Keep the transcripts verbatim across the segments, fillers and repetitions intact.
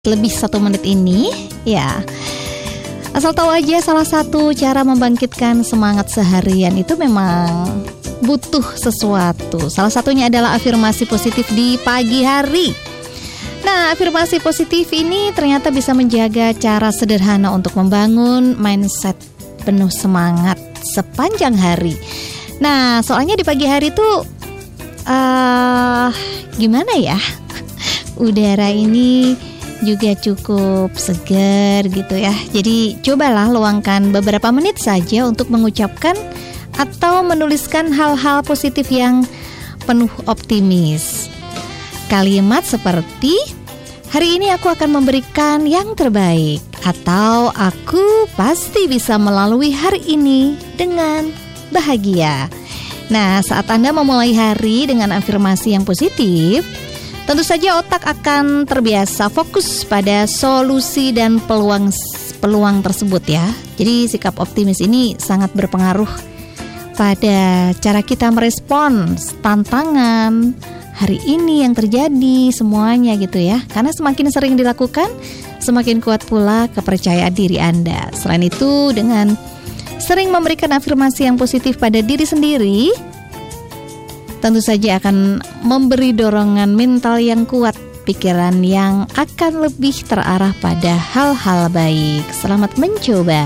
lebih satu menit ini, ya. Asal tahu aja, salah satu cara membangkitkan semangat seharian itu memang butuh sesuatu. Salah satunya adalah afirmasi positif di pagi hari. Nah, afirmasi positif ini ternyata bisa menjaga cara sederhana untuk membangun mindset penuh semangat sepanjang hari. Nah, soalnya di pagi hari tuh uh, gimana ya? Udara ini juga cukup segar gitu ya. Jadi cobalah luangkan beberapa menit saja untuk mengucapkan atau menuliskan hal-hal positif yang penuh optimis. Kalimat seperti, hari ini aku akan memberikan yang terbaik, atau aku pasti bisa melalui hari ini dengan bahagia. Nah, saat Anda memulai hari dengan afirmasi yang positif, tentu saja otak akan terbiasa fokus pada solusi dan peluang peluang tersebut ya. Jadi sikap optimis ini sangat berpengaruh pada cara kita merespon tantangan hari ini yang terjadi semuanya gitu ya. Karena semakin sering dilakukan, semakin kuat pula kepercayaan diri Anda. Selain itu, dengan sering memberikan afirmasi yang positif pada diri sendiri, tentu saja akan memberi dorongan mental yang kuat, pikiran yang akan lebih terarah pada hal-hal baik. Selamat mencoba.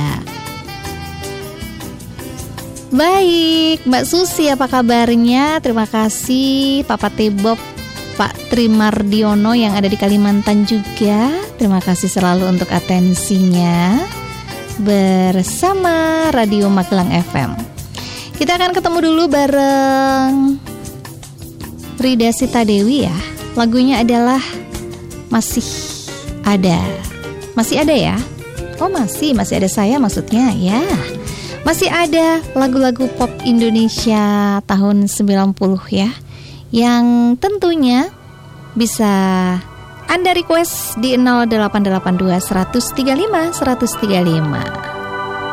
Baik, Mbak Susi, apa kabarnya? Terima kasih Papa Tebob, Pak Trimardiono yang ada di Kalimantan juga. Terima kasih selalu untuk atensinya bersama Radio Magelang F M. Kita akan ketemu dulu bareng Rida Sita Dewi ya. Lagunya adalah Masih Ada. Masih ada ya? Oh masih, masih ada saya maksudnya ya. Masih ada lagu-lagu pop Indonesia tahun sembilan puluh ya, yang tentunya bisa Anda request di nol delapan delapan dua, seratus tiga puluh lima, seratus tiga puluh lima.